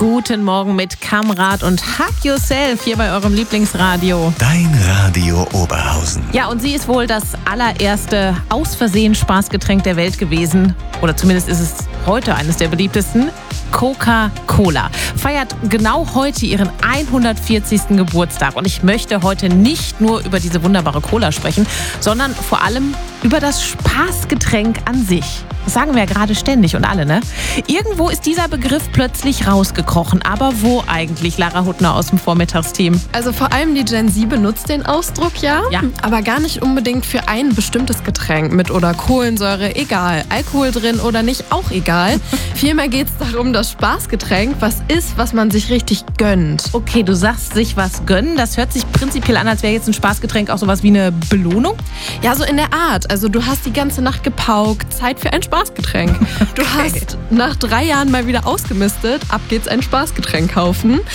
Guten Morgen mit Kamrat und Hug Yourself hier bei eurem Lieblingsradio. Dein Radio Oberhausen. Ja, und sie ist wohl das allererste aus Versehen Spaßgetränk der Welt gewesen. Oder zumindest ist es heute eines der beliebtesten. Coca-Cola feiert genau heute ihren 140. Geburtstag. Und ich möchte heute nicht nur über diese wunderbare Cola sprechen, sondern vor allem über das Spaßgetränk an sich. Das sagen wir ja gerade ständig und alle, ne? Irgendwo ist dieser Begriff plötzlich rausgekrochen. Aber wo eigentlich, Lara Huttner aus dem Vormittagsteam? Also vor allem die Gen Z benutzt den Ausdruck, ja, aber gar nicht unbedingt für ein bestimmtes Getränk mit oder Kohlensäure, egal. Alkohol drin oder nicht, auch egal. Vielmehr geht es darum, dass Spaßgetränk was ist, was man sich richtig gönnt. Okay, du sagst sich was gönnen. Das hört sich prinzipiell an, als wäre jetzt ein Spaßgetränk auch sowas wie eine Belohnung. Ja, so in der Art. Also du hast die ganze Nacht gepaukt, Zeit für ein Spaßgetränk. Du hast nach 3 Jahren mal wieder ausgemistet, ab geht's ein Spaßgetränk kaufen.